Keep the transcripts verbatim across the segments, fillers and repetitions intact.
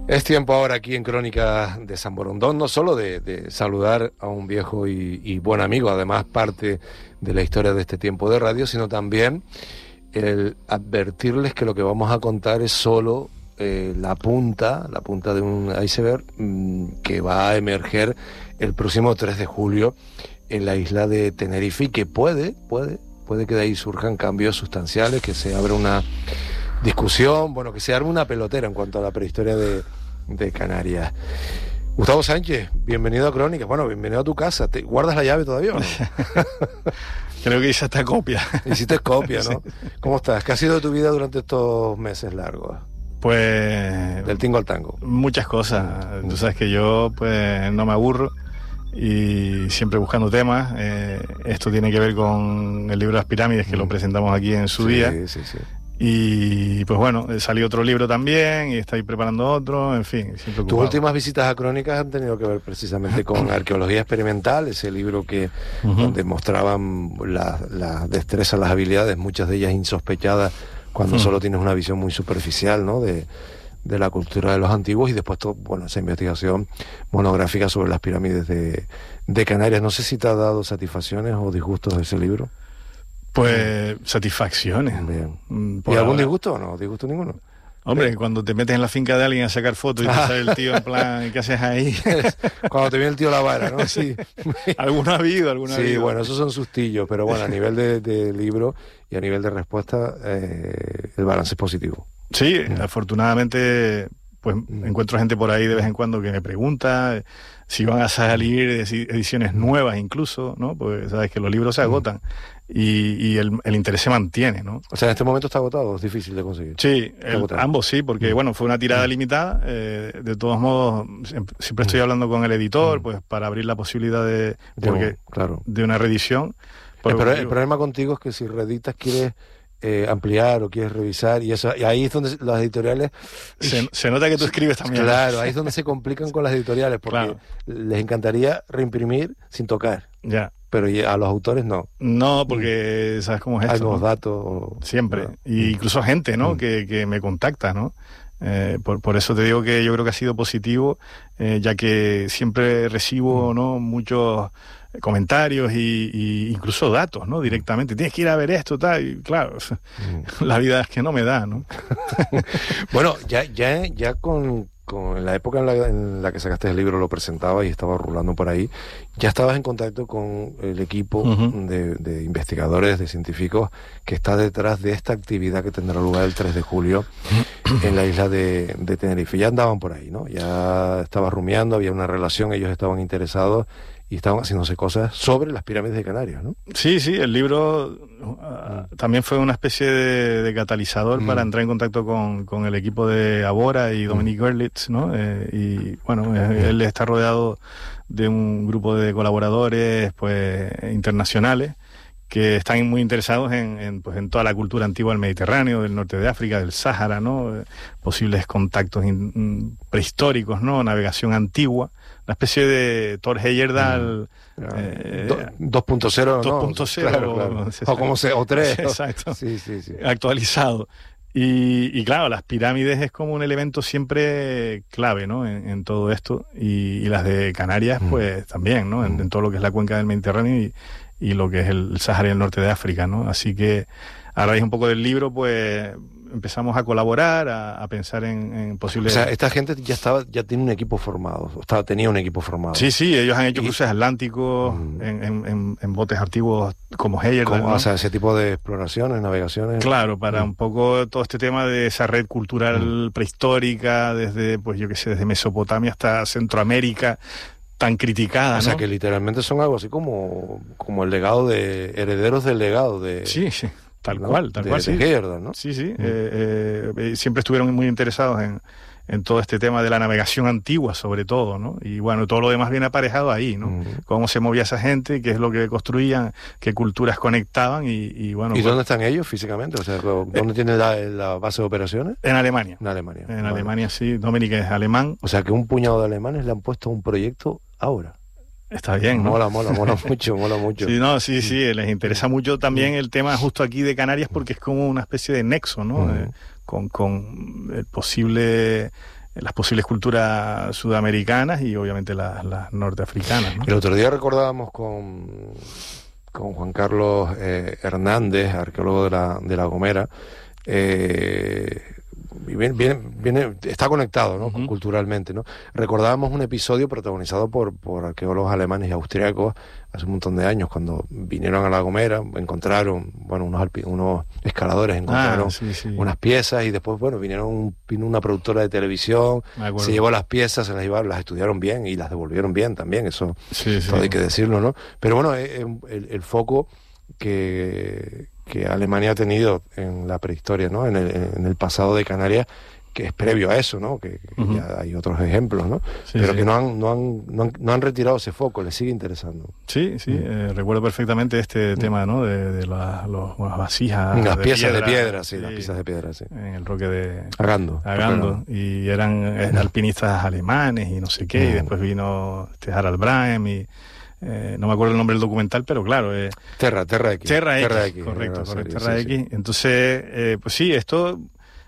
Es tiempo ahora aquí en Crónicas de San Borondón, no solo de, de saludar a un viejo y, y buen amigo, además parte de la historia de este tiempo de radio, sino también el advertirles que lo que vamos a contar es solo eh, la punta, la punta de un iceberg mmm, que va a emerger el próximo tres de julio en la isla de Tenerife y que puede, puede, puede que de ahí surjan cambios sustanciales, que se abra una discusión, bueno, que se arme una pelotera en cuanto a la prehistoria de, de Canarias. Gustavo Sánchez, bienvenido a Crónicas. Bueno, bienvenido a tu casa. ¿Te guardas la llave todavía o no? Creo que hice esta copia. Hiciste copia, ¿no? Sí. ¿Cómo estás? ¿Qué ha sido de tu vida durante estos meses largos? Pues... Del tingo al tango. Muchas cosas. Mm. Tú sabes que yo, pues, no me aburro y siempre buscando temas. Eh, esto tiene que ver con el libro de las pirámides, que mm. lo presentamos aquí en su sí, día. Sí, sí, sí. Y pues bueno, salió otro libro también y estoy preparando otro, en fin, siempre ocupado. Tus últimas visitas a Crónicas han tenido que ver precisamente con Arqueología Experimental, ese libro que uh-huh. donde mostraban las la destrezas, las habilidades, muchas de ellas insospechadas, cuando uh-huh. solo tienes una visión muy superficial, ¿no?, de, de la cultura de los antiguos, y después todo, bueno, esa investigación monográfica sobre las pirámides de, de Canarias. No sé si te ha dado satisfacciones o disgustos de ese libro. Pues satisfacciones. Bien. ¿Y algún disgusto o no? ¿Disgusto ninguno? Hombre, Bien. Cuando te metes en la finca de alguien a sacar fotos y te sale el tío en plan, ¿qué haces ahí? Cuando te viene el tío la vara, ¿no? Sí. Alguno ha habido, alguno sí, ha habido. Bueno, esos son sustillos, pero bueno, a nivel de, de libro y a nivel de respuesta, eh, el balance es positivo. Sí, mm. afortunadamente, pues mm. encuentro gente por ahí de vez en cuando que me pregunta si van a salir ediciones nuevas incluso, ¿no? Pues sabes que los libros se agotan. Mm. Y, y el, el interés se mantiene, ¿no? O sea, en este momento está agotado, es difícil de conseguir. Sí, el, ambos sí, porque bueno, fue una tirada mm. limitada. Eh, de todos modos, siempre estoy hablando con el editor, mm. pues para abrir la posibilidad de, porque, de, claro. de una reedición. El, pro, el problema contigo es que si reeditas quieres eh, ampliar o quieres revisar, y eso, y ahí es donde las editoriales... Se, se nota que tú escribes también. Claro, ahí es donde se complican con las editoriales, porque claro. les encantaría reimprimir sin tocar. Ya. Pero a los autores no. No, porque sabes cómo es esto. Hay nuevos ¿no? datos. O... Siempre. Y incluso gente, ¿no? Mm. Que, que me contacta, ¿no? Eh, por, por eso te digo que yo creo que ha sido positivo, eh, ya que siempre recibo, mm. ¿no?, muchos comentarios y, y incluso datos, ¿no? Directamente. Tienes que ir a ver esto, tal. Y claro, mm. la vida es que no me da, ¿no? Bueno, ya, ya, ya con... Con, en la época en la, en la que sacaste el libro, lo presentaba y estaba rulando por ahí, ya estabas en contacto con el equipo uh-huh. de, de investigadores, de científicos que está detrás de esta actividad que tendrá lugar el tres de julio en la isla de, de Tenerife. Ya andaban por ahí, ¿no? Ya estaba rumiando, había una relación, ellos estaban interesados y estaban haciéndose cosas sobre las pirámides de Canarias, ¿no? Sí, sí, el libro uh, también fue una especie de, de catalizador mm. para entrar en contacto con, con el equipo de Abora y Dominique mm. Gerlitz, ¿no? Eh, y bueno, mm. él está rodeado de un grupo de colaboradores, pues, internacionales, que están muy interesados en, en, pues, en toda la cultura antigua del Mediterráneo, del norte de África, del Sáhara, ¿no? Eh, posibles contactos in, prehistóricos, ¿no? Navegación antigua, una especie de Thor Heyerdahl mm. eh, dos punto cero, dos punto cero, ¿no? Claro, claro. O como se, o tres. Exacto. Sí, sí, sí. Actualizado. Y, y claro, las pirámides es como un elemento siempre clave, ¿no? En, en todo esto. Y, y las de Canarias, mm. pues también, ¿no? En, mm. en todo lo que es la cuenca del Mediterráneo y y lo que es el Sáhara y el norte de África, ¿no? Así que a raíz un poco del libro, pues empezamos a colaborar, a, a pensar en, en posibles... O sea, esta gente ya estaba, ya tiene un equipo formado, estaba, tenía un equipo formado. Sí, sí, ellos han hecho y... cruces atlánticos mm. en, en, en botes antiguos como Heyerdahl, ¿no? O sea, ese tipo de exploraciones, navegaciones... Claro, para mm. un poco todo este tema de esa red cultural mm. prehistórica, desde, pues yo qué sé, desde Mesopotamia hasta Centroamérica, tan criticada, ¿no? O sea, que literalmente son algo así como, como el legado de... herederos del legado de... Sí, sí, tal ¿no? cual, tal de, cual, de sí. Heyerdahl, ¿no? Sí, sí, mm. eh, eh, siempre estuvieron muy interesados en, en todo este tema de la navegación antigua, sobre todo, ¿no? Y bueno, todo lo demás viene aparejado ahí, ¿no? Mm. Cómo se movía esa gente, qué es lo que construían, qué culturas conectaban y, y bueno... ¿Y pues, dónde están ellos físicamente? O sea, ¿dónde eh, tienen la, la base de operaciones? En Alemania. En Alemania. En vale. Alemania, sí. Dominic es alemán. O sea, que un puñado de alemanes le han puesto un proyecto ahora. Está bien, ¿no? Mola, mola, mola mucho, mola mucho. Sí, no, sí, sí, les interesa mucho también el tema justo aquí de Canarias porque es como una especie de nexo, ¿no? Mm. Eh, con, con el posible las posibles culturas sudamericanas y obviamente las, las norteafricanas, ¿no? El otro día recordábamos con, con Juan Carlos eh, Hernández, arqueólogo de la, de La Gomera, eh, Viene, viene, viene, está conectado, ¿no? Uh-huh. Culturalmente, ¿no? Recordábamos un episodio protagonizado por, por arqueólogos alemanes y austriacos hace un montón de años, cuando vinieron a La Gomera, encontraron, bueno, unos, alpi, unos escaladores encontraron ah, sí, sí. unas piezas, y después, bueno, vinieron vino una productora de televisión, se llevó las piezas, se las llevaron, las estudiaron bien y las devolvieron bien también, eso sí, sí. todo hay que decirlo, ¿no? Pero bueno, el, el foco que... que Alemania ha tenido en la prehistoria, ¿no? En el, en el pasado de Canarias, que es previo a eso, ¿no? Que, que uh-huh. ya hay otros ejemplos, ¿no? Sí, pero sí. que no han, no, han, no, han, no han retirado ese foco, les sigue interesando. Sí, sí, uh-huh. eh, recuerdo perfectamente este uh-huh. tema, ¿no? De, de la, los, las vasijas Las de piezas piedra, de piedra, sí, sí, las piezas de piedra, sí. En el roque de... Agando. Agando, y eran eh, alpinistas alemanes y no sé qué, uh-huh. y después vino este Harald Brahem y... Eh, no me acuerdo el nombre del documental, pero claro. Eh, Terra, Terra X. Terra X, Terra X correcto, correcto, Terra sí, X. Sí. Entonces, eh, pues sí, esto,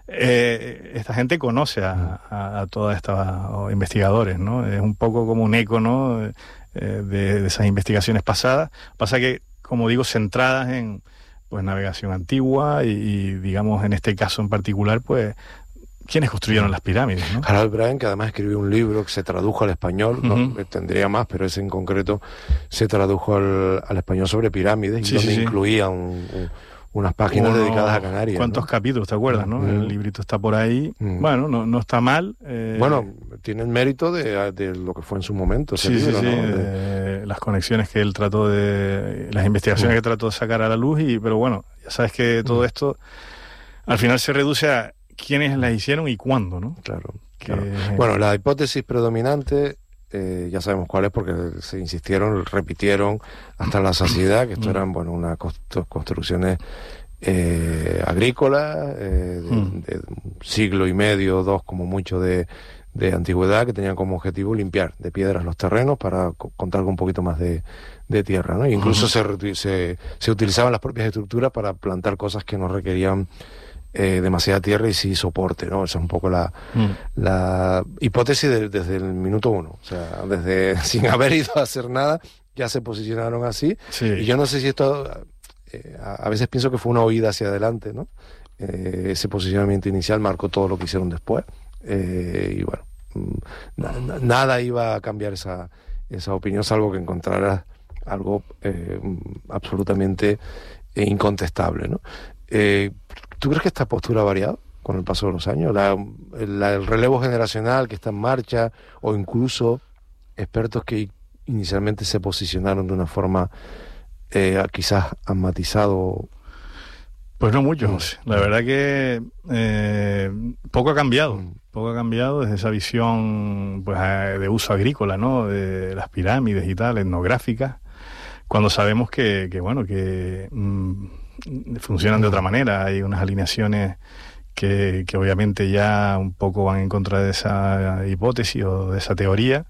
eh, esta gente conoce a, a, a todas estas investigadores, ¿no? Es un poco como un eco, ¿no? Eh, de, de esas investigaciones pasadas. Pasa que, como digo, centradas en pues navegación antigua y, y digamos, en este caso en particular, pues, ¿quiénes construyeron las pirámides, no? Harald Brahem, que además escribió un libro que se tradujo al español, uh-huh. no tendría más, pero ese en concreto se tradujo al, al español sobre pirámides, sí, y donde sí, incluía un, un, unas páginas Uno, dedicadas a Canarias. ¿Cuántos ¿no? capítulos, te acuerdas, no? Uh-huh. El librito está por ahí. Uh-huh. Bueno, no, no está mal. Eh... Bueno, tiene el mérito de, de lo que fue en su momento. Sí, libro, sí, sí. ¿no? De... las conexiones que él trató de... las investigaciones uh-huh. que trató de sacar a la luz, y pero bueno, ya sabes que todo uh-huh. esto al final se reduce a quiénes las hicieron y cuándo, ¿no? Claro, que... claro. Bueno, la hipótesis predominante, eh, ya sabemos cuál es, porque se insistieron, repitieron hasta la saciedad, que esto eran, bueno, unas construcciones eh, agrícolas, eh, de, mm. de siglo y medio, dos como mucho de, de antigüedad, que tenían como objetivo limpiar de piedras los terrenos para co- contar con un poquito más de, de tierra, ¿no? E incluso uh-huh. se, se, se utilizaban las propias estructuras para plantar cosas que no requerían Eh, demasiada tierra y sí soporte, ¿no? Esa es un poco la, mm. la hipótesis de, desde el minuto uno, o sea, desde sin haber ido a hacer nada, ya se posicionaron así, sí. Y yo no sé si esto, eh, a, a veces pienso que fue una huida hacia adelante, ¿no? Eh, ese posicionamiento inicial marcó todo lo que hicieron después, eh, y bueno, na, nada iba a cambiar esa, esa opinión, salvo que encontraras algo eh, absolutamente eh, incontestable, ¿no? Eh, ¿Tú crees que esta postura ha variado con el paso de los años? La, la, el relevo generacional que está en marcha, o incluso expertos que inicialmente se posicionaron de una forma eh, quizás han matizado. Pues no mucho, José. La verdad que eh, poco ha cambiado, mm. poco ha cambiado desde esa visión pues de uso agrícola, ¿no? De las pirámides y tal, etnográficas, cuando sabemos que, que bueno, que mmm, funcionan de otra manera. Hay unas alineaciones que, que obviamente ya un poco van en contra de esa hipótesis o de esa teoría,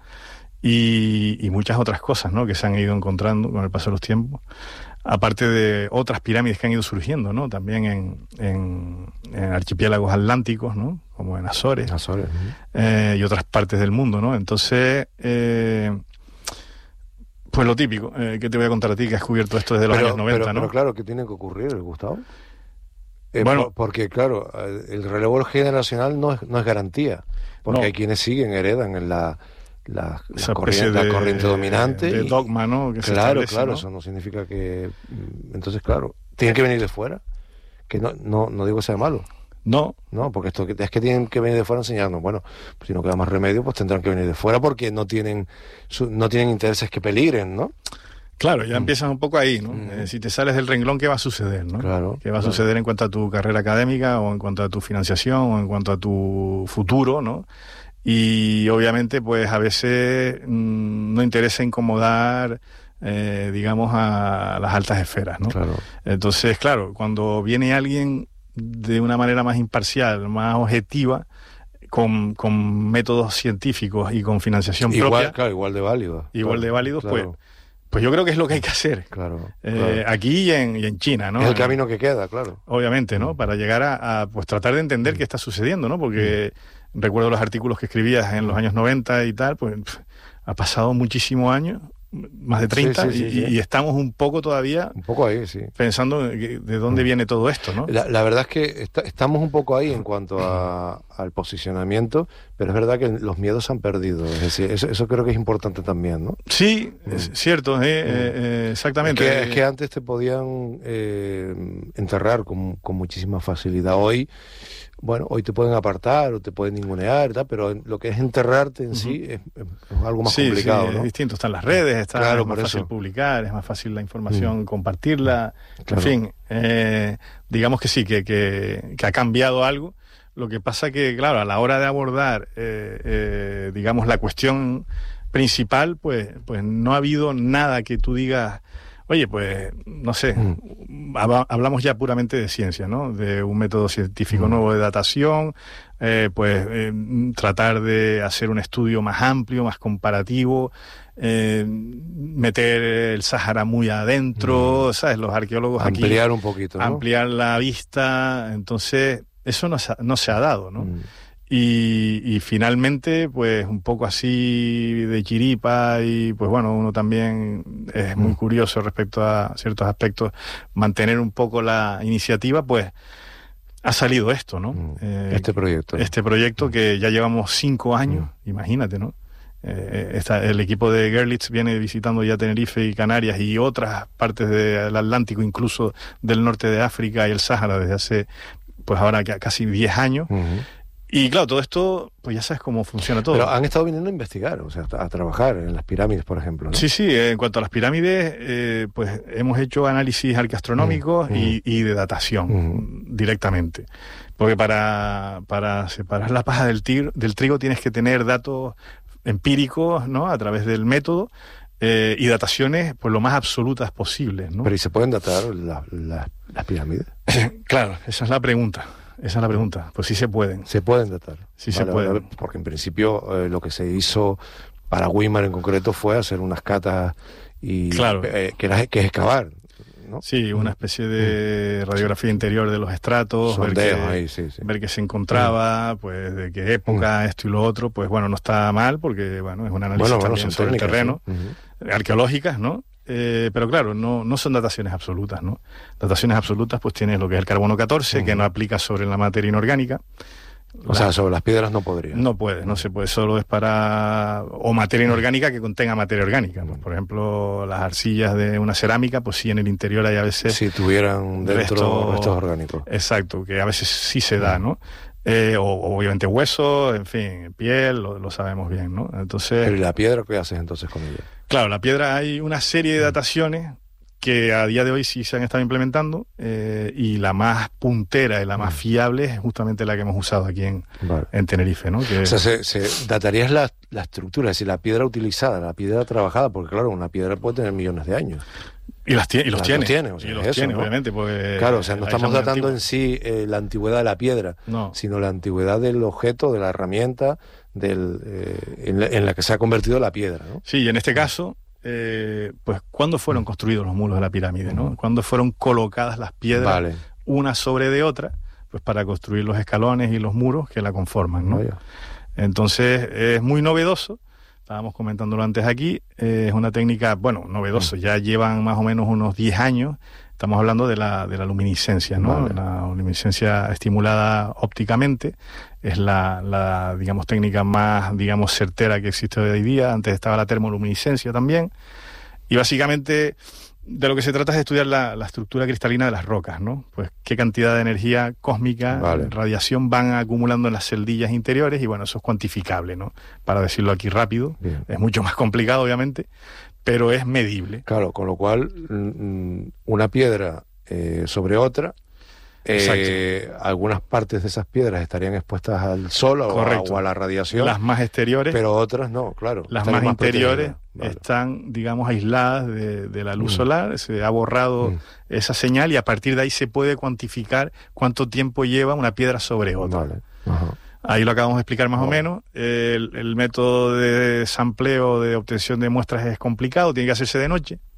y, y muchas otras cosas, ¿no? Que se han ido encontrando con el paso de los tiempos, aparte de otras pirámides que han ido surgiendo, ¿no? También en, en, en archipiélagos atlánticos, ¿no? Como en Azores, Azores eh, y otras partes del mundo, ¿no? Entonces, eh, pues lo típico, eh, ¿qué te voy a contar a ti que has cubierto esto desde los pero, años noventa, pero, ¿no? Pero claro, ¿qué tiene que ocurrir, Gustavo? Eh, bueno, por, porque claro, el relevo generacional no es, no es garantía, porque no. hay quienes siguen, heredan en la, la, la, corriente, de, la corriente dominante. De y, dogma, ¿no? Que claro, se claro, ¿no? Eso no significa que... Entonces, claro, tienen que venir de fuera, que no, no, no digo que sea malo. No. No, porque esto es que tienen que venir de fuera a enseñarnos. Bueno, pues si no queda más remedio, pues tendrán que venir de fuera, porque no tienen, su, no tienen intereses que peligren, ¿no? Claro, ya mm. empiezas un poco ahí, ¿no? Mm. Eh, si te sales del renglón, ¿qué va a suceder, no? Claro. ¿Qué va a claro. suceder en cuanto a tu carrera académica, o en cuanto a tu financiación, o en cuanto a tu futuro, ¿no? Y obviamente, pues a veces mmm, no interesa incomodar, eh, digamos, a las altas esferas, ¿no? Claro. Entonces, claro, cuando viene alguien de una manera más imparcial, más objetiva, con, con métodos científicos y con financiación igual, propia, claro, igual de válidos, igual claro, de válidos, claro. pues Pues yo creo que es lo que hay que hacer. Claro, eh, claro. Aquí y en, y en China, ¿no? Es el camino que queda, claro. Obviamente, ¿no? Para llegar a, a pues tratar de entender mm. qué está sucediendo, ¿no? Porque recuerdo los artículos que escribías en los años noventa y tal, pues pff, ha pasado muchísimos años, más de treinta, sí, sí, sí, y, sí. y estamos un poco todavía un poco ahí, sí. pensando de dónde viene todo esto, ¿no? La, la verdad es que está, estamos un poco ahí en cuanto a, al posicionamiento, pero es verdad que los miedos se han perdido. Es decir, eso, eso creo que es importante también, ¿no? Sí, mm. es cierto, eh, mm. eh, exactamente. Es que, es que antes te podían eh, enterrar con, con muchísima facilidad. Hoy, bueno, hoy te pueden apartar o te pueden ningunear, ¿verdad? Pero lo que es enterrarte en uh-huh. sí es, es algo más sí, complicado, sí, ¿no? Es distinto, están las redes, está claro, es más fácil eso. publicar, es más fácil la información, mm. compartirla, claro. en fin, eh, digamos que sí, que, que, que ha cambiado algo. Lo que pasa que, claro, a la hora de abordar, eh, eh, digamos, la cuestión principal, pues, pues no ha habido nada que tú digas... Oye, pues, no sé, mm. hablamos ya puramente de ciencia, ¿no? De un método científico mm. nuevo de datación, eh, pues eh, tratar de hacer un estudio más amplio, más comparativo, eh, meter el Sáhara muy adentro, mm. ¿sabes? Los arqueólogos ampliar aquí... Ampliar un poquito, ¿no? Ampliar la vista, entonces, eso no se, no se ha dado, ¿no? Mm. Y, y finalmente, pues un poco así de chiripa y pues bueno, uno también es muy curioso respecto a ciertos aspectos, mantener un poco la iniciativa, pues ha salido esto, ¿no? Mm. Eh, este proyecto. Este proyecto mm. que ya llevamos cinco años, mm. imagínate, ¿no? Eh, esta, el equipo de Görlitz viene visitando ya Tenerife y Canarias y otras partes del Atlántico, incluso del norte de África y el Sáhara desde hace, pues ahora casi diez años. Mm-hmm. Y claro, todo esto, pues ya sabes cómo funciona todo. Pero han estado viniendo a investigar, o sea, a trabajar en las pirámides, por ejemplo, ¿no? Sí, sí, en cuanto a las pirámides, eh, pues hemos hecho análisis arqueastronómicos mm, y, mm. y de datación mm. directamente. Porque para, para separar la paja del, tir, del trigo tienes que tener datos empíricos, ¿no? A través del método. Eh, y dataciones, pues lo más absolutas posibles, ¿no? Pero ¿y se pueden datar la, la, las pirámides? Claro, esa es la pregunta. Esa es la pregunta. Pues sí se pueden. Se pueden datar. Sí vale, se pueden. Vale, porque en principio eh, lo que se hizo para Weimar en concreto fue hacer unas catas y claro. eh, que, era, que es excavar, ¿no? Sí, una especie de radiografía interior de los estratos, ver qué, ahí, sí, sí. ver qué se encontraba, pues de qué época, esto y lo otro, pues bueno, no está mal porque bueno, es un análisis bueno, también bueno, sobre técnicas, el terreno, ¿sí? uh-huh. arqueológicas, ¿no? Eh, pero claro, no, no son dataciones absolutas, ¿no? Dataciones absolutas pues tienes lo que es el carbono catorce, uh-huh. que no aplica sobre la materia inorgánica. O la, sea, sobre las piedras no podría. No puede, no se puede, solo es para... O materia inorgánica que contenga materia orgánica. Pues, por ejemplo, las arcillas de una cerámica, pues sí, en el interior hay a veces... Si tuvieran dentro restos, restos orgánicos. Exacto, que a veces sí se da, ¿no? Eh, o, o obviamente huesos, en fin, piel, lo, lo sabemos bien, ¿no? Entonces... Pero ¿y la piedra qué haces entonces con ella? Claro, la piedra hay una serie de dataciones que a día de hoy sí se han estado implementando eh, y la más puntera y la más fiable es justamente la que hemos usado aquí en, vale. en Tenerife, ¿no? Que... O sea, se, se datarías la, la estructura, es decir, la piedra utilizada, la piedra trabajada, porque claro, una piedra puede tener millones de años. Y, las tiene, y los las tiene. tiene, o sea, y los eso, tiene, ¿no? obviamente. Porque claro, o sea, no estamos datando en sí eh, la antigüedad de la piedra, no. sino la antigüedad del objeto, de la herramienta, del, eh, en, la, en la que se ha convertido la piedra, ¿no? Sí, y en este caso... Eh, pues cuándo fueron construidos los muros de la pirámide, ¿no? Cuándo fueron colocadas las piedras vale. una sobre de otra, pues para construir los escalones y los muros que la conforman, ¿no? Vaya. Entonces es muy novedoso, estábamos comentándolo antes aquí, eh, es una técnica, bueno, novedoso, ya llevan más o menos unos diez años, estamos hablando de la, de la luminiscencia, ¿no? Vale. La luminiscencia estimulada ópticamente es la, la, digamos, técnica más, digamos, certera que existe hoy día. Antes estaba la termoluminiscencia también. Y básicamente de lo que se trata es de estudiar la, la estructura cristalina de las rocas, ¿no? Pues qué cantidad de energía cósmica, vale. radiación van acumulando en las celdillas interiores y bueno, eso es cuantificable, ¿no? Para decirlo aquí rápido. Bien. Es mucho más complicado, obviamente, pero es medible. Claro, con lo cual una piedra eh, sobre otra, eh, algunas partes de esas piedras estarían expuestas al sol o a, o a la radiación. Las más exteriores. Pero otras no, claro. Las más, más interiores vale. están, digamos, aisladas de, de la luz mm. solar, se ha borrado mm. esa señal y a partir de ahí se puede cuantificar cuánto tiempo lleva una piedra sobre otra. Vale. Ajá. Ahí lo acabamos de explicar más oh. o menos. El, el método de sampleo, de obtención de muestras es complicado, tiene que hacerse de noche.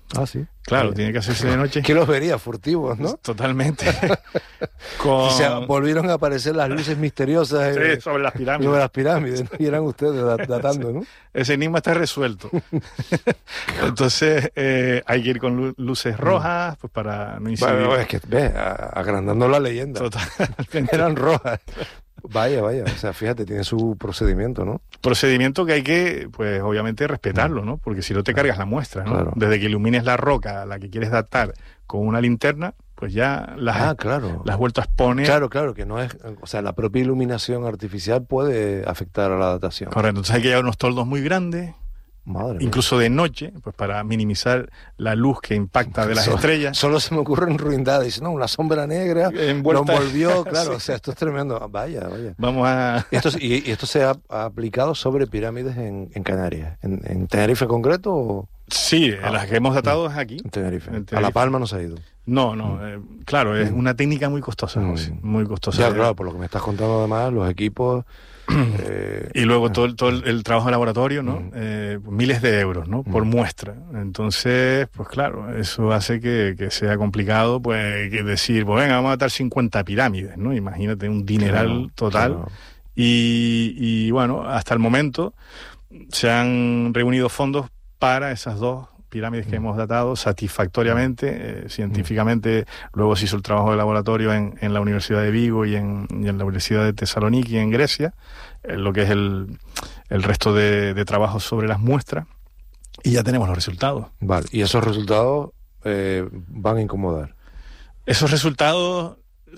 Ah, sí. Claro, Vaya. tiene que hacerse de noche. ¿Qué los vería? Furtivos, ¿no? Totalmente. Con... O sea, volvieron a aparecer las luces misteriosas sí, eh, sobre las pirámides. sobre las pirámides, ¿no? Y eran ustedes dat- datando, ¿no? Ese enigma está resuelto. Entonces, eh, hay que ir con lu- luces rojas, pues para no incidir. Bueno, es que, ves, agrandando la leyenda. Totalmente. Eran rojas. Vaya, vaya, o sea, fíjate, tiene su procedimiento, ¿no? Procedimiento que hay que, pues obviamente respetarlo, ¿no? Porque si no te cargas la muestra, ¿no? Claro. Desde que ilumines la roca a la que quieres datar con una linterna, pues ya las, Ah, claro. las has vuelto a exponer. Claro, claro, que no es, o sea, la propia iluminación artificial puede afectar a la datación. Correcto, entonces hay que llevar unos toldos muy grandes, Madre incluso de noche, pues para minimizar la luz que impacta de las So- estrellas. Solo se me ocurren ruindades. Dice, no, una sombra negra Envuelta- lo envolvió, claro. Sí. O sea, esto es tremendo. Vaya, vaya. Vamos a... Esto, es- y, y esto se ha, ha aplicado sobre pirámides en, en Canarias. ¿En, en Tenerife concreto o Sí, Ah. las que hemos datado es aquí. en Tenerife? En A La Tenerife. Palma no se ha ido. No, no, eh, claro, es Mm. una técnica muy costosa, Mm. José, muy costosa. Ya, claro, por lo que me estás contando además, los equipos... eh, Y luego todo el, todo el, el trabajo de laboratorio, ¿no? Mm. Eh, miles de euros, ¿no? Por Mm. muestra. Entonces, pues claro, eso hace que, que sea complicado, pues, que decir, pues venga, vamos a datar cincuenta pirámides, ¿no? Imagínate, un dineral claro, total. claro. Y, y bueno, hasta el momento se han reunido fondos para esas dos pirámides que Mm. hemos datado satisfactoriamente, eh, científicamente. Luego se hizo el trabajo de laboratorio en, en la Universidad de Vigo y en, y en la Universidad de Tesaloniki, en Grecia, eh, lo que es el, el resto de, de trabajos sobre las muestras, y ya tenemos los resultados. Vale, y esos resultados eh, van a incomodar. Esos resultados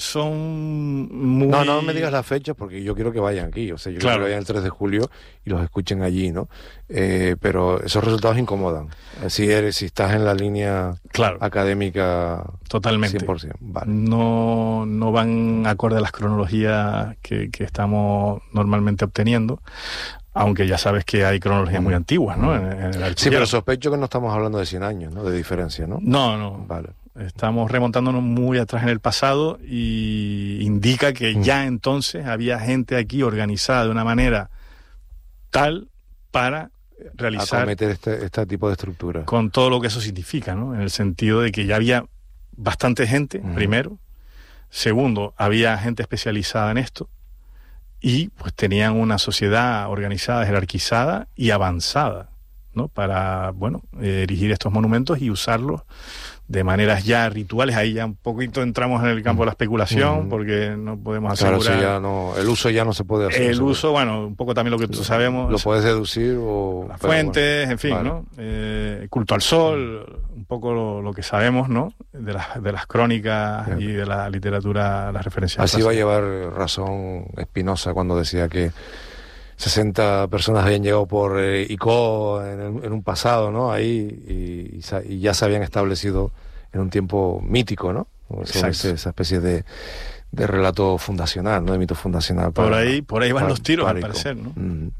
son muy... No, no me digas la fecha porque yo quiero que vayan aquí. O sea, yo Claro. quiero que vayan el tres de julio y los escuchen allí, ¿no? Eh, pero esos resultados incomodan. Si eres, si estás en la línea Claro, académica totalmente. cien por ciento. Vale. No, no van acorde a las cronologías que, que estamos normalmente obteniendo, aunque ya sabes que hay cronologías muy antiguas, ¿no? En, en el Sí, archipiélago. pero sospecho que no estamos hablando de cien años, ¿no? De diferencia, ¿no? No, no. Vale. Estamos remontándonos muy atrás en el pasado y indica que Mm. ya entonces había gente aquí organizada de una manera tal para realizar Acometer este, este tipo de estructura. con todo lo que eso significa, ¿no? En el sentido de que ya había bastante gente, Ujú. primero. Segundo, había gente especializada en esto. Y pues tenían una sociedad organizada, jerarquizada y avanzada, ¿no? Para, bueno, eh, erigir estos monumentos y usarlos de maneras ya rituales. Ahí ya un poquito entramos en el campo de la especulación, Mm. porque no podemos Claro, asegurar eso ya no, el uso ya no se puede hacer. el seguro. uso, bueno, un poco también lo que tú sabemos. Lo puedes deducir o... Las pero fuentes, bueno, en fin, vale. ¿no? Eh, culto al sol, un poco lo, lo que sabemos, ¿no? De las, de las crónicas Bien. y de la literatura, las referencias. Así va a clásicas. llevar razón Espinosa cuando decía que sesenta personas habían llegado por eh, I C O en, el- en un pasado, ¿no? Ahí y, y sa- y ya se habían establecido en un tiempo mítico, ¿no? O sea, Exacto. ese- esa especie de, de relato fundacional, ¿no? De mito fundacional. Por para- ahí, por ahí van para- los tiros, para al I C O. parecer, ¿no? Mm.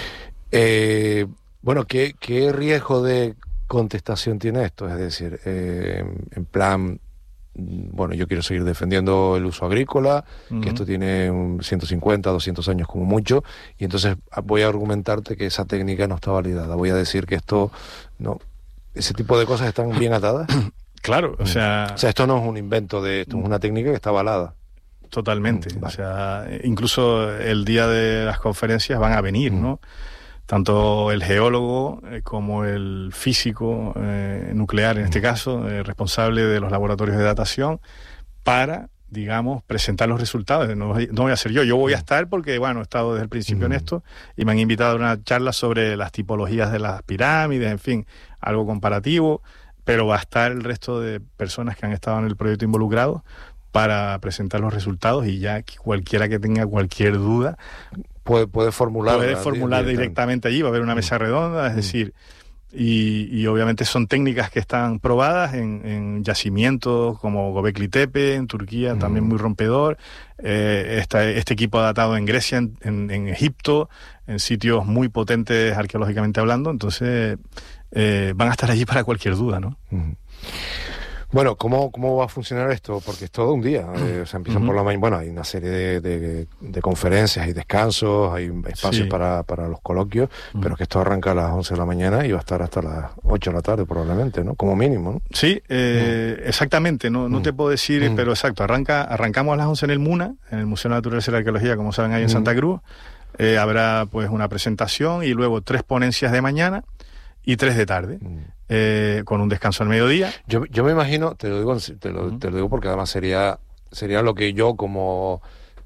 Eh, bueno, ¿qué, ¿qué riesgo de contestación tiene esto? Es decir, eh, en plan, mm, bueno, yo quiero seguir defendiendo el uso agrícola, Ujú. que esto tiene un ciento cincuenta, doscientos años como mucho, y entonces voy a argumentarte que esa técnica no está validada. Voy a decir que esto, no, ese tipo de cosas están bien atadas. Claro, o sea, O sea, esto no es un invento de esto, es una técnica que está avalada. totalmente. Mm, vale. O sea, incluso el día de las conferencias van a venir, Mm. ¿no? Tanto el geólogo eh, como el físico eh, nuclear, en este caso, eh, responsable de los laboratorios de datación, para, digamos, presentar los resultados. No, voy- no voy a ser yo, yo voy a estar porque, bueno, he estado desde el principio en Mm. esto y me han invitado a una charla sobre las tipologías de las pirámides, en fin, algo comparativo, pero va a estar el resto de personas que han estado en el proyecto involucrados para presentar los resultados, y ya cualquiera que tenga cualquier duda Puede, puede formular. puede formular directamente allí. Va a haber una mesa redonda, es Mm. decir, y, y obviamente son técnicas que están probadas en, en yacimientos como Göbekli Tepe, en Turquía, Mm. también muy rompedor. Eh, esta- este equipo ha datado en Grecia, en, en- en Egipto, en sitios muy potentes arqueológicamente hablando. Entonces, eh, van a estar allí para cualquier duda, ¿no? Ujú. Bueno, ¿cómo, ¿cómo va a funcionar esto? Porque es todo un día. Eh, o sea, empiezan uh-huh. por la mañana. Bueno, hay una serie de, de, de conferencias, hay descansos, hay espacios sí. para, para los coloquios, uh-huh. pero que esto arranca a las once de la mañana y va a estar hasta las ocho de la tarde probablemente, ¿no? Como mínimo, ¿no? Sí, eh, uh-huh. exactamente. No, no uh-huh. te puedo decir, uh-huh. pero exacto. Arranca, arrancamos a las once en el MUNA, en el Museo de Naturaleza y la Arqueología, como saben, ahí en uh-huh. Santa Cruz. Eh, habrá pues una presentación y luego tres ponencias de mañana y tres de tarde. Uh-huh. Eh, con un descanso al mediodía. Yo, yo me imagino, te lo digo, te lo, uh-huh. te lo digo porque además sería sería lo que yo como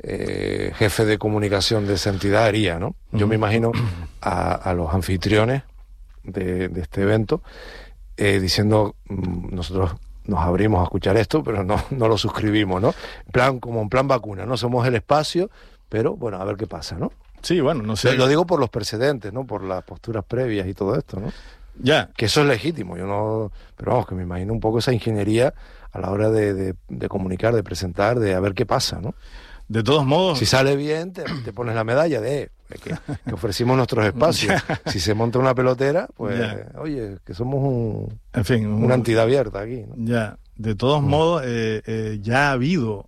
eh, jefe de comunicación de esa entidad haría, ¿no? Uh-huh. Yo me imagino a, a los anfitriones de, de este evento eh, diciendo, mmm, nosotros nos abrimos a escuchar esto, pero no, no lo suscribimos, ¿no? En plan, como en plan vacuna, no somos el espacio, pero bueno, a ver qué pasa, ¿no? Sí, bueno, no sé. Lo digo por los precedentes, ¿no? Por las posturas previas y todo esto, ¿no? Ya. Que eso es legítimo, yo no, pero vamos, que me imagino un poco esa ingeniería a la hora de, de, de comunicar, de presentar, de a ver qué pasa, ¿no? De todos modos... Si sale bien, te, te pones la medalla de que, que ofrecimos nuestros espacios. Si se monta una pelotera, pues, ya. Oye, que somos un, en fin, un, una entidad abierta aquí, ¿no? Ya, de todos mm. modos, eh, eh, ya ha habido...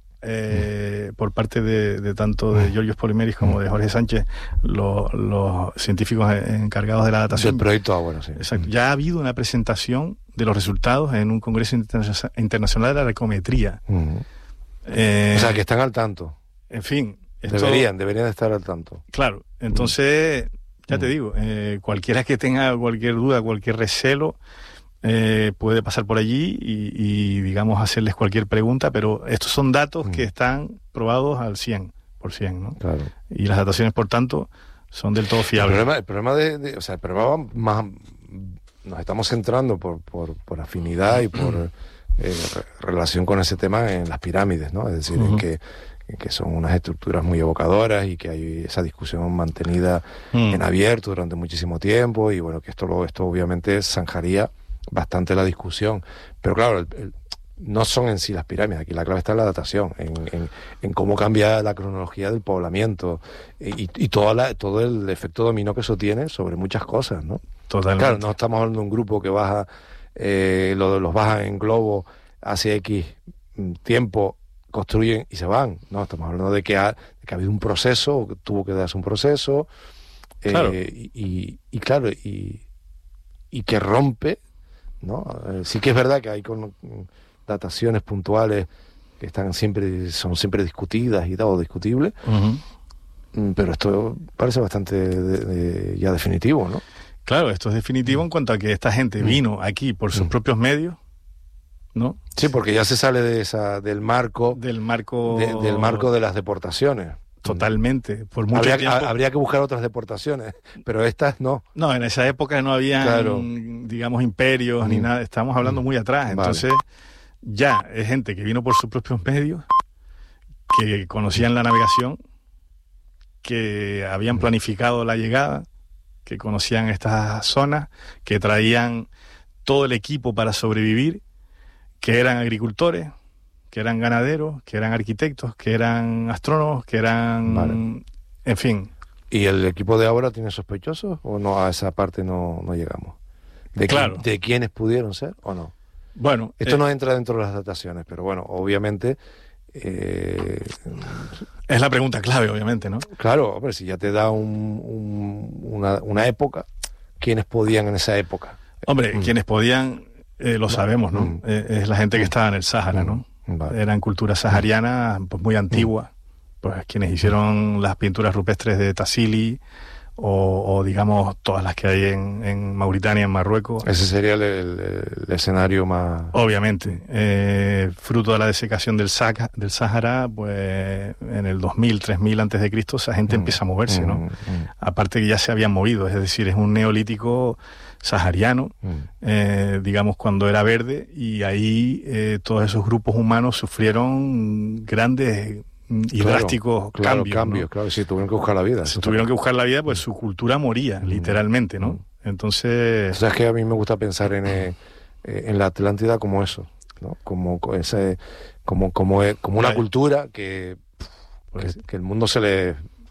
Eh, mm. por parte de, de tanto de Georgios Polimeris como de Jorge Sánchez, lo, los científicos encargados de la datación. Del proyecto Ágora, sí. Exacto. Ya ha habido una presentación de los resultados en un congreso interna- internacional de la arqueometría. Mm. Eh, o sea, que están al tanto. En fin. Esto, deberían, deberían estar al tanto. Claro. Entonces, mm. ya te digo, eh, cualquiera que tenga cualquier duda, cualquier recelo, Eh, puede pasar por allí y, y, digamos, hacerles cualquier pregunta, pero estos son datos mm. que están probados al cien por ciento, ¿no? Claro. Y las dataciones, por tanto, son del todo fiables. El problema, el problema de, de, o sea, el problema más, nos estamos centrando por, por, por afinidad y por eh, relación con ese tema en las pirámides, ¿no? Es decir, uh-huh. en que en que son unas estructuras muy evocadoras y que hay esa discusión mantenida mm. en abierto durante muchísimo tiempo y bueno, que esto, lo, esto obviamente zanjaría bastante la discusión, pero claro, el, el, no son en sí las pirámides, aquí la clave está en la datación, en, en, en cómo cambia la cronología del poblamiento y, y toda la, todo el efecto dominó que eso tiene sobre muchas cosas, ¿no? Totalmente. Claro, no estamos hablando de un grupo que baja, eh, lo, los bajan en globo hace X tiempo, construyen y se van, no, estamos hablando de que ha, de que ha habido un proceso, que tuvo que darse un proceso, eh, claro. y, y, y claro, y, y que rompe, ¿no? Eh, sí que es verdad que hay con, dataciones puntuales que están siempre son siempre discutidas y todo discutibles, uh-huh. pero esto parece bastante de, de, ya definitivo, ¿no? Claro, esto es definitivo uh-huh. en cuanto a que esta gente uh-huh. vino aquí por sus uh-huh. propios medios, ¿no? Sí, porque ya se sale de esa del marco del marco de, del marco de las deportaciones. Totalmente, por mucho habría, tiempo. Habría que buscar otras deportaciones, pero estas no. No, en esa época no había, claro. digamos, imperios mm. ni nada. Estamos hablando mm. muy atrás. Entonces, vale. ya es gente que vino por sus propios medios, que conocían la navegación, que habían planificado la llegada, que conocían estas zonas, que traían todo el equipo para sobrevivir, que eran agricultores, que eran ganaderos, que eran arquitectos, que eran astrónomos, que eran... Vale. En fin. ¿Y el equipo de ahora tiene sospechosos o no? A esa parte no, no llegamos. ¿De, claro. qui- ¿De quiénes pudieron ser o no? Bueno... Esto eh, no entra dentro de las dataciones, pero bueno, obviamente... Eh, es la pregunta clave, obviamente, ¿no? Claro, hombre, si ya te da un, un, una, una época, ¿quiénes podían en esa época? Hombre, mm. quienes podían, eh, lo sabemos, ¿no? Mm. Eh, es la gente que estaba en el Sáhara, ¿no? Vale. Eran culturas saharianas pues muy antiguas, pues quienes hicieron las pinturas rupestres de Tassili o, o digamos todas las que hay en, en Mauritania, en Marruecos. Ese sería el, el, el escenario más... Obviamente, eh, fruto de la desecación del, Saca, del Sáhara, pues en el dos mil, tres mil antes de Cristo esa gente mm. empieza a moverse, ¿no? Mm. Aparte que ya se habían movido, es decir, es un neolítico sahariano, mm. eh, digamos cuando era verde, y ahí eh, todos esos grupos humanos sufrieron grandes y claro, drásticos claro, cambios. cambios ¿no? Claro, sí, tuvieron que buscar la vida. Se tuvieron que buscar la vida, pues su cultura moría, mm. literalmente, ¿no? Mm. Entonces... O sea, es que a mí me gusta pensar en, eh, en la Atlántida como eso, ¿no? Como ese, como, como, como una cultura que, pues, que, que el mundo se le...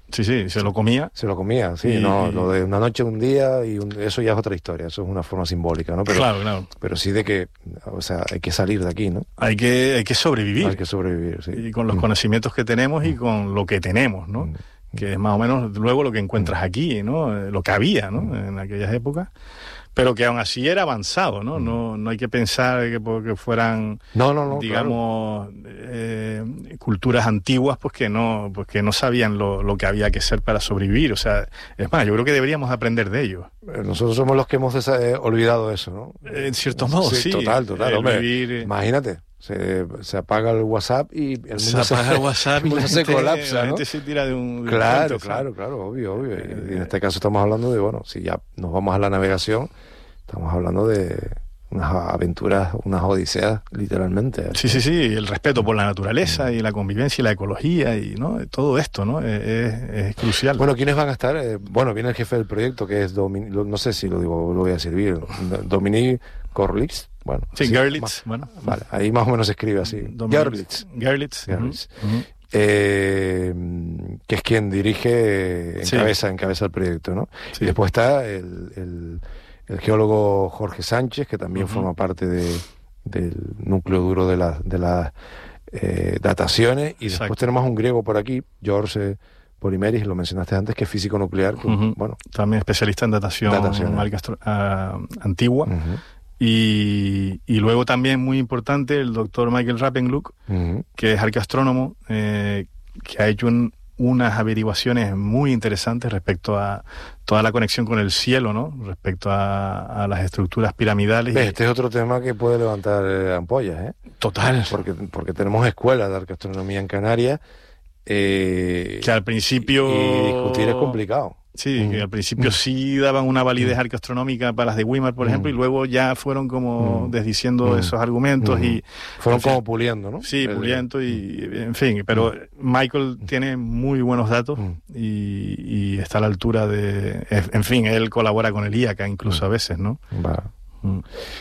Sí, sí, se lo comía. Se lo comía, sí, y, no, lo de una noche, un día, y un, eso ya es otra historia, eso es una forma simbólica, ¿no? Pero, claro, claro. Pero sí de que, o sea, hay que salir de aquí, ¿no? Hay que, hay que sobrevivir. Hay que sobrevivir, sí. Y con los mm. conocimientos que tenemos mm. y con lo que tenemos, ¿no? Mm. Que es más o menos luego lo que encuentras mm. aquí, ¿no? Lo que había, ¿no? Mm. En aquellas épocas. Pero que aún así era avanzado, ¿no? No, no hay que pensar que porque fueran, no, no, no, digamos, claro. eh, culturas antiguas, pues que no, pues que no sabían lo, lo que había que hacer para sobrevivir. O sea, es más, yo creo que deberíamos aprender de ellos. Nosotros somos los que hemos desa- eh, olvidado eso, ¿no? En cierto modo, sí. sí. Total, total. Hombre, vivir... Imagínate. Se, se apaga el WhatsApp y el mundo se, se apaga el WhatsApp y la gente, se colapsa, ¿no? La gente se tira de un... De claro, un puente, claro, claro, obvio, obvio. Y, y en este caso estamos hablando de, bueno, si ya nos vamos a la navegación, estamos hablando de unas aventuras, unas odiseas, literalmente. Sí, sí, sí, el respeto por la naturaleza y la convivencia y la ecología y no todo esto, ¿no? Es, es crucial. Bueno, ¿quiénes van a estar? Eh, bueno, viene el jefe del proyecto, que es Dominique, no sé si lo digo, lo voy a servir, Dominique Gorlitz. Bueno, sí, sí Gerlitz, bueno. Vale, ahí más o menos se escribe así. Gerlitz. Gerlitz. Gerlitz. Uh-huh. Eh, que es quien dirige, encabeza, sí. encabeza el proyecto, ¿no? Sí. Y después está el, el, el geólogo Jorge Sánchez, que también uh-huh. forma parte de, del núcleo duro de las de las eh, dataciones. Y Exacto. después tenemos un griego por aquí, George Polimeris, lo mencionaste antes, que es físico nuclear. Que, uh-huh. bueno, también especialista en datación, datación uh, antigua. Uh-huh. Y, y luego también muy importante el doctor Michael Rappengluck, uh-huh. que es arqueastrónomo, eh, que ha hecho un, unas averiguaciones muy interesantes respecto a toda la conexión con el cielo, ¿no? Respecto a, a las estructuras piramidales. Este y... es otro tema que puede levantar eh, ampollas, ¿eh? Total. Porque, porque tenemos escuelas de arqueastronomía en Canarias. Eh, que al principio... Y discutir es complicado. Sí, mm. que al principio mm. sí daban una validez mm. arqueastronómica para las de Weimar, por mm. ejemplo, y luego ya fueron como mm. desdiciendo mm. esos argumentos mm. y... Fueron en fin, como puliendo, ¿no? Sí, el, puliendo y, en fin, pero mm. Michael tiene muy buenos datos mm. y, y está a la altura de... En fin, él colabora con el I A C A incluso mm. a veces, ¿no? Va. Mm.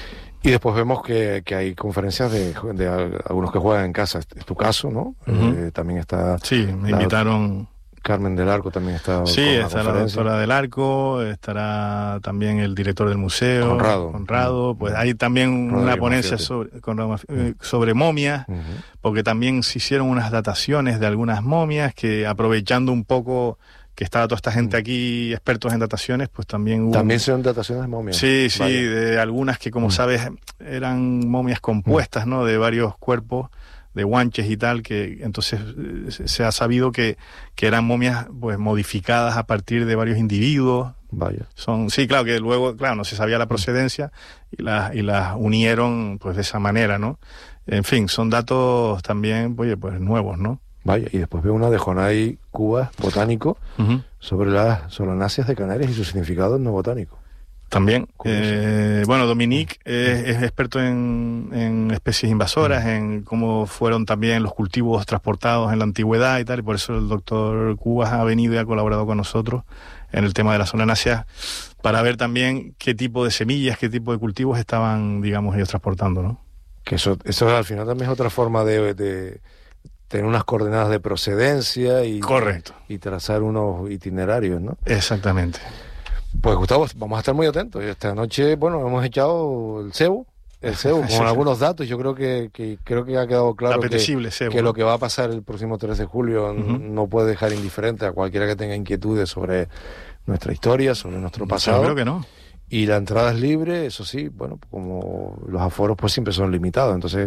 Y después vemos que, que hay conferencias de, de algunos que juegan en casa. Es tu caso, ¿no? Uh-huh. Eh, también está... Sí, me la, invitaron... Carmen del Arco también está. Sí, con la está la doctora del Arco, estará también el director del museo. Conrado. Conrado, pues hay también Rodrigo una ponencia sobre, con, uh-huh. sobre momias, uh-huh. porque también se hicieron unas dataciones de algunas momias que, aprovechando un poco que estaba toda esta gente aquí, expertos en dataciones, pues también hubo... También son dataciones de momias. Sí, sí, Vaya. de algunas que, como uh-huh. sabes, eran momias compuestas, uh-huh. ¿no? De varios cuerpos, de guanches y tal, que entonces se ha sabido que, que eran momias pues modificadas a partir de varios individuos. Vaya. Son, sí, claro, que luego, claro, no se sabía la procedencia y las, y las unieron pues de esa manera, ¿no? En fin, son datos también, oye, pues nuevos, ¿no? Vaya, y después veo una de Jonay Cubas, botánico, uh-huh. sobre las solanáceas de Canarias y su significado no botánico. También, eh, bueno, Dominique es, es experto en, en especies invasoras, en cómo fueron también los cultivos transportados en la antigüedad y tal, y por eso el doctor Cubas ha venido y ha colaborado con nosotros en el tema de las solanáceas para ver también qué tipo de semillas, qué tipo de cultivos estaban, digamos, ellos transportando, ¿no? Que eso, eso al final también es otra forma de, de tener unas coordenadas de procedencia y, Correcto. y trazar unos itinerarios, ¿no? Exactamente. Pues Gustavo, vamos a estar muy atentos. Esta noche, bueno, hemos echado el cebo, el cebo con sí. algunos datos. Yo creo que, que creo que ha quedado claro que, cebo, que ¿no? lo que va a pasar el próximo tres de julio uh-huh. no puede dejar indiferente a cualquiera que tenga inquietudes sobre nuestra historia, sobre nuestro pasado. Yo creo que no. Y la entrada es libre, eso sí, bueno, como los aforos pues siempre son limitados. Entonces,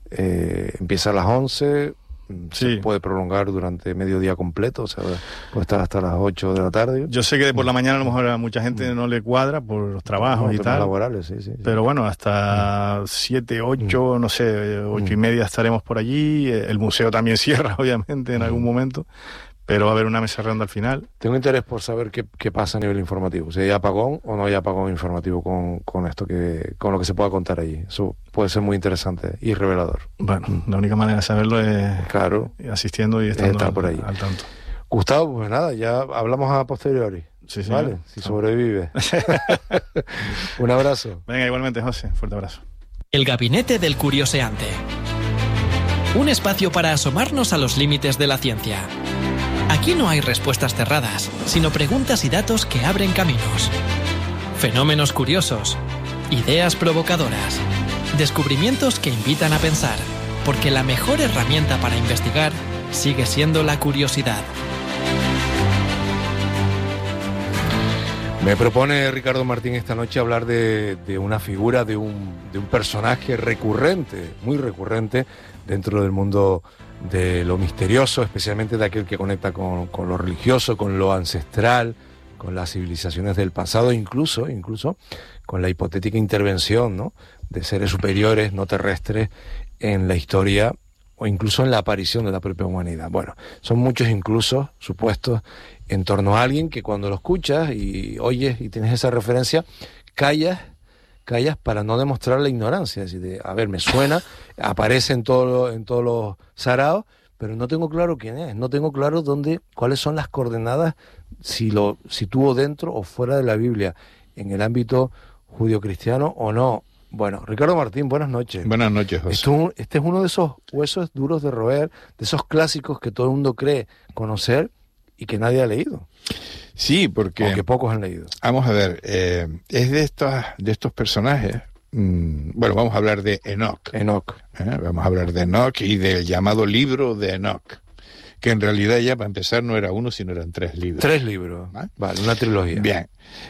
eh, empieza a las once... se sí. puede prolongar durante medio día completo, o sea, puede estar hasta las ocho de la tarde. Yo sé que por la mañana a lo mejor a mucha gente no le cuadra por los trabajos no, y tal. laborales, sí, sí, sí. Pero bueno, hasta siete, ocho, mm. no sé, ocho mm. y media estaremos por allí. El museo también cierra, obviamente, en mm. algún momento. Pero va a haber una mesa redonda al final. Tengo interés por saber qué, qué pasa a nivel informativo. Si hay apagón o no hay apagón informativo con, con esto, que con lo que se pueda contar allí. Eso puede ser muy interesante y revelador. Bueno, la única manera de saberlo es claro, asistiendo y estando estar por ahí. Al, al tanto. Gustavo, pues nada, ya hablamos a posteriori. Sí, sí. Vale, si sobrevive. Un abrazo. Venga, igualmente, José. Fuerte abrazo. El Gabinete del Curioseante. Un espacio para asomarnos a los límites de la ciencia. Aquí no hay respuestas cerradas, sino preguntas y datos que abren caminos. Fenómenos curiosos, ideas provocadoras, descubrimientos que invitan a pensar, porque la mejor herramienta para investigar sigue siendo la curiosidad. Me propone Ricardo Martín esta noche hablar de, de una figura, de un, de un personaje recurrente, muy recurrente dentro del mundo de lo misterioso, especialmente de aquel que conecta con, con lo religioso, con lo ancestral, con las civilizaciones del pasado, incluso, incluso con la hipotética intervención, ¿no?, de seres superiores no terrestres en la historia o incluso en la aparición de la propia humanidad. Bueno, son muchos incluso supuestos en torno a alguien que cuando lo escuchas y oyes y tienes esa referencia, callas, callas para no demostrar la ignorancia. Es decir, de, a ver, me suena, aparece en todo, en todos los saraos, pero no tengo claro quién es, no tengo claro dónde, cuáles son las coordenadas, si lo sitúo dentro o fuera de la Biblia, en el ámbito judio-cristiano o no. Bueno, Ricardo Martín, buenas noches. Buenas noches, José. Esto, este es uno de esos huesos duros de roer, de esos clásicos que todo el mundo cree conocer y que nadie ha leído. Sí, porque... O que pocos han leído. Vamos a ver, eh, es de estos, de estos personajes... Mmm, bueno, vamos a hablar de Enoc. Enoc. ¿eh? Vamos a hablar de Enoc y del llamado libro de Enoc, que en realidad ya para empezar no era uno, sino eran tres libros. Tres libros, ¿Ah? Vale, una trilogía. Bien.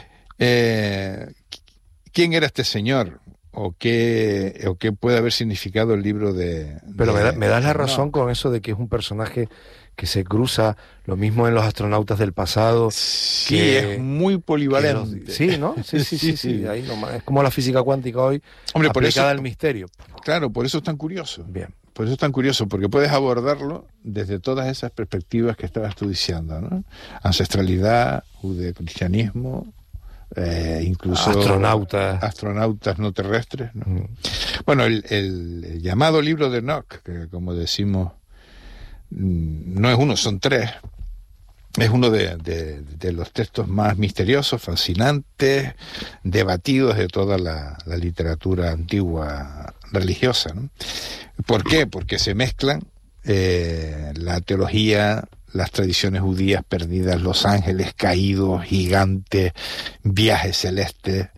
Eh, ¿Quién era este señor? ¿O qué, o qué puede haber significado el libro de... Pero de, me, da, me das la no. razón con eso de que es un personaje que se cruza, lo mismo en los astronautas del pasado. Sí, que, es muy polivalente. Los, sí, ¿no? Sí, sí, sí, sí, sí. Ahí nomás, es como la física cuántica hoy, Hombre, por aplicada eso, al misterio. Claro, por eso es tan curioso. Bien. Por eso es tan curioso, porque puedes abordarlo desde todas esas perspectivas que estabas tú diciendo, ¿no? Ancestralidad, judeocristianismo, eh, incluso astronautas astronautas no terrestres, ¿no? Mm. Bueno, el, el, el llamado libro de Enoc, que como decimos no es uno, son tres, es uno de, de, de los textos más misteriosos, fascinantes, debatidos de toda la, la literatura antigua religiosa, ¿no? ¿Por qué? Porque se mezclan eh, la teología, las tradiciones judías perdidas, los ángeles caídos, gigantes, viajes celestes,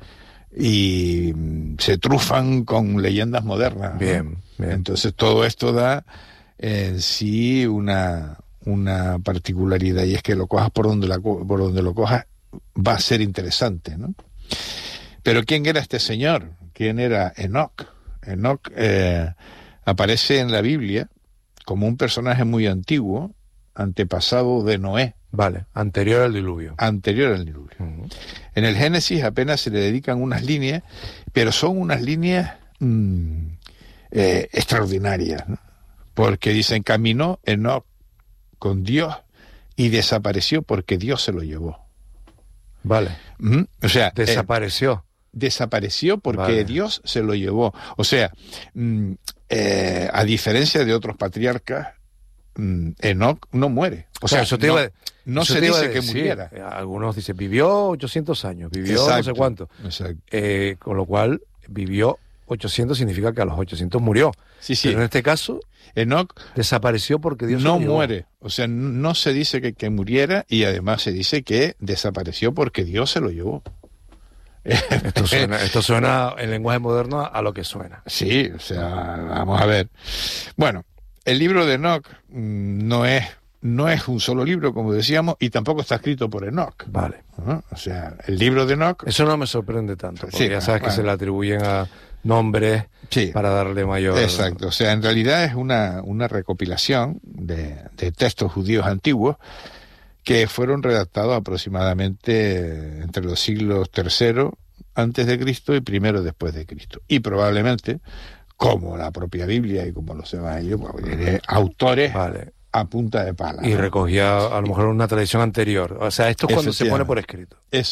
y se trufan con leyendas modernas, ¿no? Bien, bien. Entonces todo esto da en sí una, una particularidad, y es que lo cojas por donde, la, por donde lo cojas va a ser interesante, ¿no? Pero ¿quién era este señor? ¿Quién era Enoc? Enoc eh, aparece en la Biblia como un personaje muy antiguo, antepasado de Noé. Vale, anterior al diluvio. Anterior al diluvio. Uh-huh. En el Génesis apenas se le dedican unas líneas, pero son unas líneas mmm, eh, extraordinarias, ¿no? Porque dicen, caminó Enoc con Dios y desapareció porque Dios se lo llevó. Vale. ¿Mm? O sea, desapareció. Eh, desapareció porque vale. Dios se lo llevó. O sea, mm, eh, a diferencia de otros patriarcas, mm, Enoc no muere. O, o sea, sea, eso te no, iba, no eso se te dice iba que decir. muriera. Algunos dicen, vivió ochocientos años, vivió exacto, no sé cuánto. Eh, con lo cual, vivió ochocientos significa que a los ochocientos murió. Sí, sí. Pero en este caso, Enoc desapareció porque Dios no se lo muere. O sea, no se dice que, que muriera, y además se dice que desapareció porque Dios se lo llevó. Esto suena, esto suena en lenguaje moderno a lo que suena. Sí, o sea, vamos a ver. Bueno, el libro de Enoc no es, no es un solo libro, como decíamos, y tampoco está escrito por Enoc. Vale. ¿No? O sea, el libro de Enoc... Eso no me sorprende tanto, porque sí, ya sabes bueno. que se le atribuyen a nombres sí. para darle mayor... Exacto, o sea, en realidad es una, una recopilación de, de textos judíos antiguos que fueron redactados aproximadamente entre los siglos tercero antes de Cristo y primero después de Cristo. Y probablemente, como la propia Biblia y como los evangelios, autores vale. a punta de pala. Y ¿no? recogía a lo mejor una tradición anterior. O sea, esto es cuando se pone por escrito. Eso.